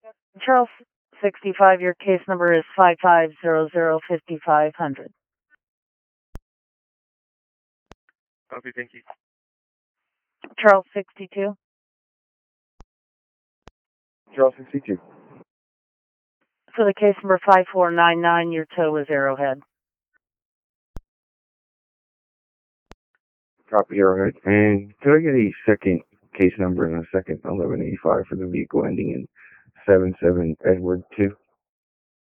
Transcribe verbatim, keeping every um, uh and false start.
Charles sixty-five, your case number is five five zero zero five five zero zero. Okay, thank you. Charles sixty-two. Charles sixty-two. For the case number five four nine nine, your tow is Arrowhead. Copy, Arrowhead. And could I get a second case number and a second eleven eighty-five for the vehicle ending in seven seven Edward two?